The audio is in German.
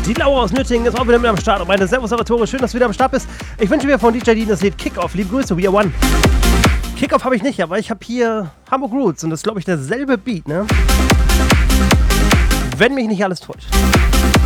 Die Laura aus Nürtingen ist auch wieder mit am Start. Und meine Servus Salvatore, schön, dass du wieder am Start bist. Ich wünsche mir von DJ Dean das Lied Kickoff. Liebe Grüße, We Are One. Kickoff habe ich nicht, aber ich habe hier Hamburg Roots und das ist, glaube ich, derselbe Beat, ne? Wenn mich nicht alles täuscht.